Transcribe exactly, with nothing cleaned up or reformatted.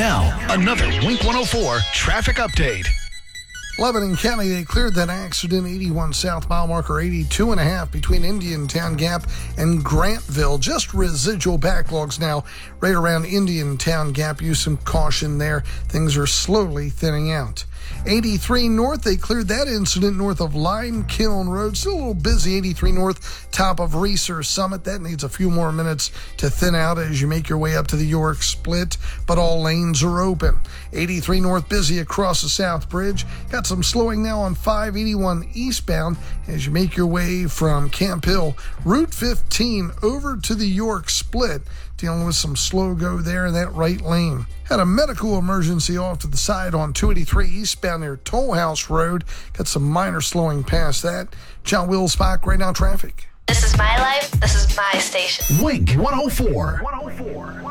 Now, another Wink one oh four traffic update. Lebanon County, they cleared that accident, eighty-one South mile marker eighty-two and a half between Indiantown Gap and Grantville. Just residual backlogs now right around Indiantown Gap. Use some caution there. Things are slowly thinning out. eighty-three North, they cleared that incident north of Lime Kiln Road. Still a little busy, eighty-three North, top of Reeser Summit. That needs a few more minutes to thin out as you make your way up to the York Split, but all lanes are open. eighty-three North, busy across the South Bridge. Got some slowing now on five eighty-one eastbound as you make your way from Camp Hill. Route fifteen over to the York Split. Dealing with some slow go there in that right lane. Had a medical emergency off to the side on two eighty-three eastbound near Toll House Road. Got some minor slowing past that. John Wills-Bach, right now traffic. This is my life. This is my station. Wink one oh four.